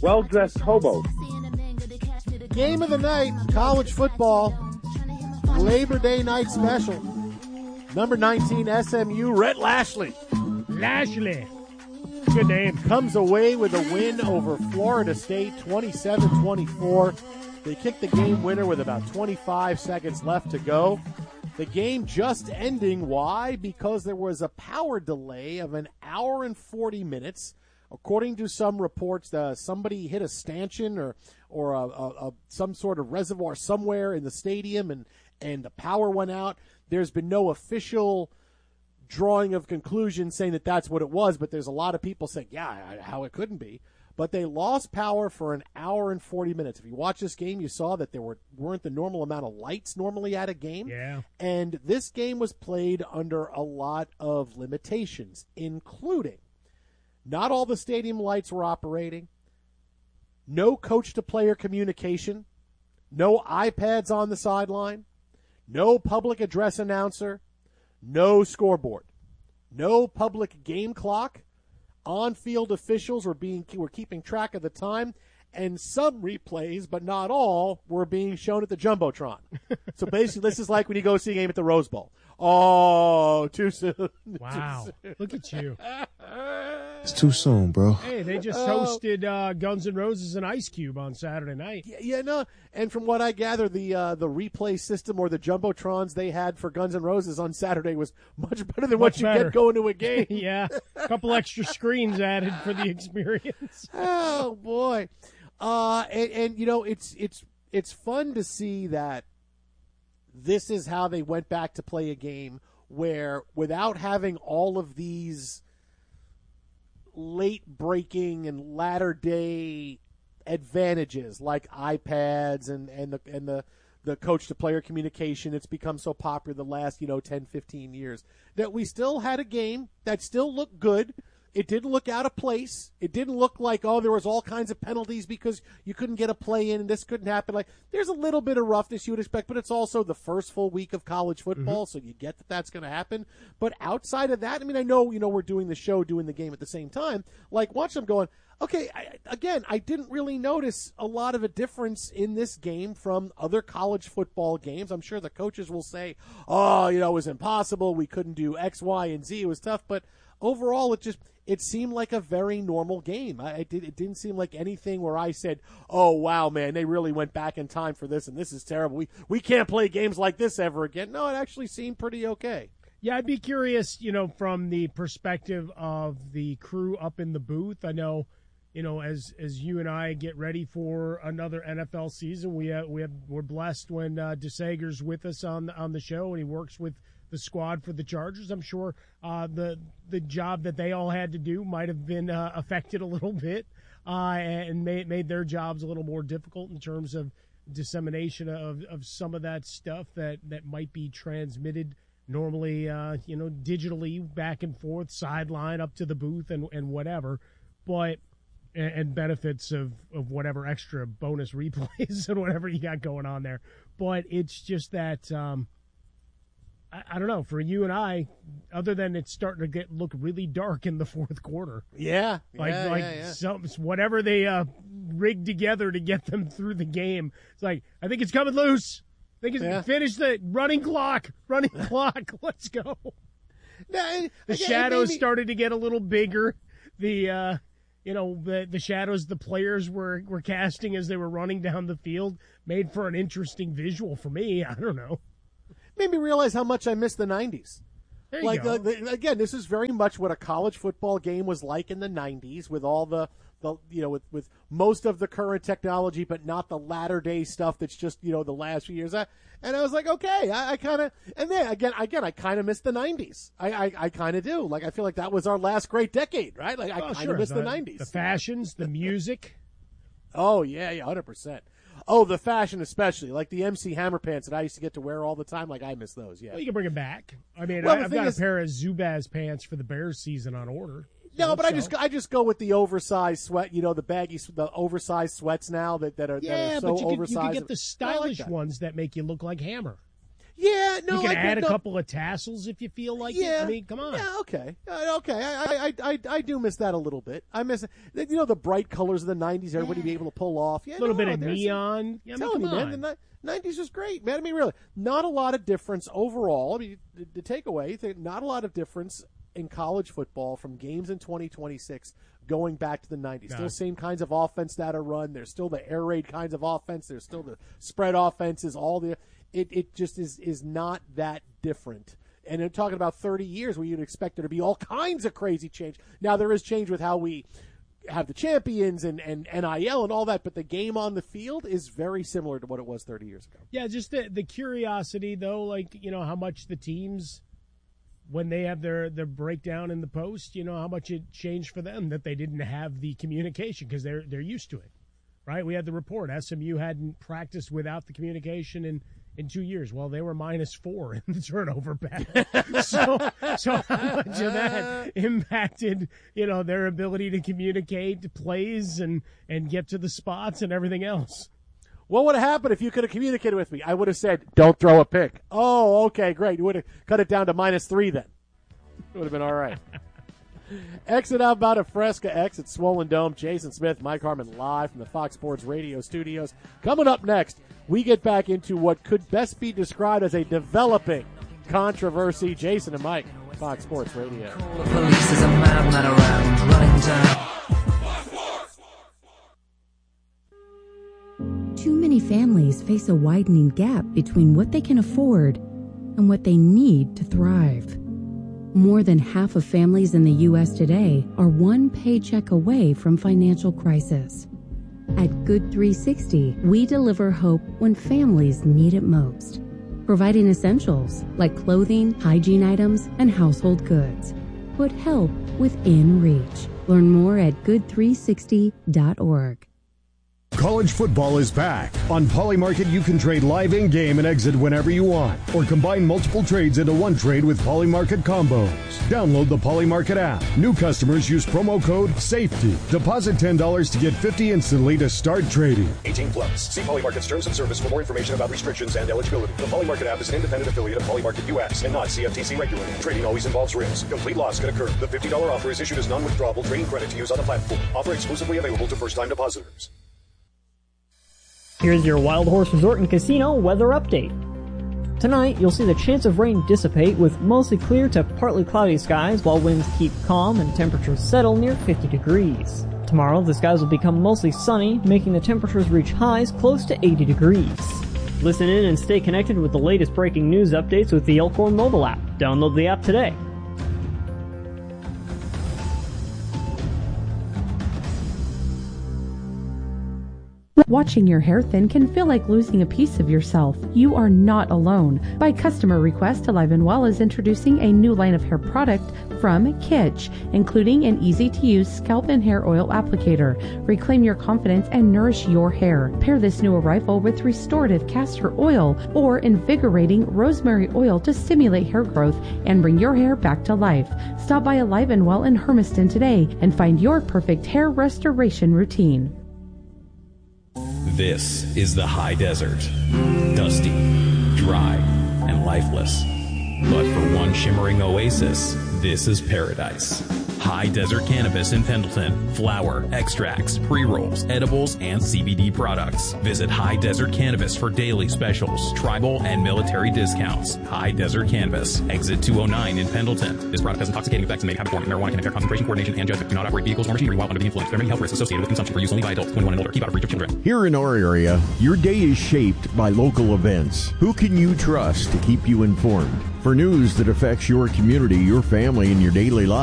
well-dressed hobo. Game of the night, college football, Labor Day night special. Number 19, SMU, Rhett Lashley. Lashley. Good name. Comes away with a win over Florida State, 27-24. They kicked the game winner with about 25 seconds left to go. The game just ending. Why? Because there was a power delay of an hour and 40 minutes. According to some reports, somebody hit a stanchion or some sort of reservoir somewhere in the stadium, and the power went out. There's been no official drawing of conclusion saying that that's what it was, but there's a lot of people saying, yeah, how it couldn't be. But they lost power for an hour and 40 minutes. If you watch this game, you saw that there weren't the normal amount of lights normally at a game. Yeah. And this game was played under a lot of limitations, including not all the stadium lights were operating, no coach-to-player communication, no iPads on the sideline, no public address announcer, no scoreboard, no public game clock. On-field officials were keeping track of the time, and some replays, but not all, were being shown at the Jumbotron. So basically, this is like when you go see a game at the Rose Bowl. Oh, too soon. Wow. Too soon. Look at you. It's too soon, bro. Hey, they just hosted Guns N' Roses and Ice Cube on Saturday night. Yeah, no. And from what I gather, the replay system or the Jumbotrons they had for Guns N' Roses on Saturday was much better than what you get going to a game. Yeah, a couple extra screens added for the experience. Oh, boy. And you know, it's fun to see that this is how they went back to play a game where, without having all of these late breaking and latter day advantages like iPads and the coach to player communication, it's become so popular the last 10, 15 years, that we still had a game that still looked good. It didn't look out of place. It didn't look like, there was all kinds of penalties because you couldn't get a play in and this couldn't happen. Like, there's a little bit of roughness you would expect, but it's also the first full week of college football, so you get that that's going to happen. But outside of that, I mean, I know, we're doing the show, doing the game at the same time. Like, watch them going, okay, I didn't really notice a lot of a difference in this game from other college football games. I'm sure the coaches will say, it was impossible. We couldn't do X, Y, and Z. It was tough. But overall, it seemed like a very normal game. It didn't seem like anything where I said, oh, wow, man, they really went back in time for this, and this is terrible. We can't play games like this ever again. No, it actually seemed pretty okay. Yeah, I'd be curious, from the perspective of the crew up in the booth. I know, as you and I get ready for another NFL season, we're blessed when DeSager's with us on the show, and he works with the squad for the Chargers. I'm sure the job that they all had to do might have been affected a little bit and made their jobs a little more difficult in terms of dissemination of some of that stuff that might be transmitted normally, digitally back and forth, sideline up to the booth and whatever, but and benefits of whatever extra bonus replays and whatever you got going on there. But it's just that I don't know, for you and I, other than it's starting to look really dark in the fourth quarter. Yeah. Whatever they rigged together to get them through the game. It's like, I think it's coming loose. I think it's finished the running clock. Let's go. The shadows started to get a little bigger. The shadows the players were casting as they were running down the field made for an interesting visual for me. I don't know. Made me realize how much I miss the 90s. There you go. Again, this is very much what a college football game was like in the 90s, with all the with most of the current technology, but not the latter day stuff that's just, the last few years. And I was like, okay, I kind of, and then again, I kind of miss the 90s. I kind of do. Like, I feel like that was our last great decade, right? Like, I kind of miss the 90s. The fashions, the music. Oh, yeah, 100%. Oh, the fashion especially, like the MC Hammer pants that I used to get to wear all the time. Like, I miss those, yeah. Well, you can bring them back. I mean, I've got a pair of Zubaz pants for the Bears season on order. No, but I just go with the oversized sweat, the oversized sweats now that are so oversized. You can get the stylish ones that make you look like Hammer. Yeah, no, you can add a couple of tassels if you feel like it. I mean, come on. Yeah, okay. I do miss that a little bit. I miss, the bright colors of the 90s, everybody be able to pull off. Yeah, a little bit of neon. Yeah, come on. Man, the 90s was great, man. I mean, really, not a lot of difference overall. I mean, the takeaway, not a lot of difference in college football from games in 2026 going back to the 90s. No. Still same kinds of offense that are run. There's still the air raid kinds of offense. There's still the spread offenses, all the – It just is not that different. And they're talking about 30 years where you'd expect there to be all kinds of crazy change. Now, there is change with how we have the champions and NIL and all that, but the game on the field is very similar to what it was 30 years ago. Yeah, just the curiosity, though, like, how much the teams, when they have their breakdown in the post, how much it changed for them that they didn't have the communication because they're used to it, right? We had the report. SMU hadn't practiced without the communication in 2 years. Well, they were -4 in the turnover battle. so how much of that impacted, their ability to communicate plays and get to the spots and everything else? What would have happened if you could have communicated with me? I would have said, don't throw a pick. Oh, okay, great. You would have cut it down to -3 then. It would have been all right. Exit outbound at Fresca, exit Swollen Dome. Jason Smith, Mike Harmon live from the Fox Sports Radio studios. Coming up next, we get back into what could best be described as a developing controversy. Jason and Mike, Fox Sports Radio. Call the police, there's a madman around running down. Too many families face a widening gap between what they can afford and what they need to thrive. More than half of families in the U.S. today are one paycheck away from financial crisis. At Good 360, we deliver hope when families need it most, providing essentials like clothing, hygiene items, and household goods. Put help within reach. Learn more at good360.org. College football is back. On Polymarket, you can trade live in-game and exit whenever you want, or combine multiple trades into one trade with Polymarket combos. Download the Polymarket app. New customers use promo code SAFETY. Deposit $10 to get $50 instantly to start trading. 18 plus. See Polymarket's terms of service for more information about restrictions and eligibility. The Polymarket app is an independent affiliate of Polymarket US and not CFTC regulated. Trading always involves risk. Complete loss can occur. The $50 offer is issued as non-withdrawable trading credit to use on the platform. Offer exclusively available to first-time depositors. Here's your Wild Horse Resort and Casino weather update. Tonight, you'll see the chance of rain dissipate with mostly clear to partly cloudy skies while winds keep calm and temperatures settle near 50 degrees. Tomorrow, the skies will become mostly sunny, making the temperatures reach highs close to 80 degrees. Listen in and stay connected with the latest breaking news updates with the Elkhorn mobile app. Download the app today. Watching your hair thin can feel like losing a piece of yourself. You are not alone. By customer request, Alive & Well is introducing a new line of hair product from Kitsch, including an easy-to-use scalp and hair oil applicator. Reclaim your confidence and nourish your hair. Pair this new arrival with restorative castor oil or invigorating rosemary oil to stimulate hair growth and bring your hair back to life. Stop by Alive & Well in Hermiston today and find your perfect hair restoration routine. This is the high desert. Dusty, dry, and lifeless. But for one shimmering oasis, this is paradise. High Desert Cannabis in Pendleton. Flower, extracts, pre-rolls, edibles, and CBD products. Visit High Desert Cannabis for daily specials, tribal, and military discounts. High Desert Cannabis. Exit 209 in Pendleton. This product has intoxicating effects and may have form. Marijuana can impair concentration, coordination, and judgment. Do not operate vehicles or machinery while under the influence. There are many health risks associated with consumption for use only by adults 21 and older. Keep out of reach of children. Here in our area, your day is shaped by local events. Who can you trust to keep you informed? For news that affects your community, your family, and your daily life,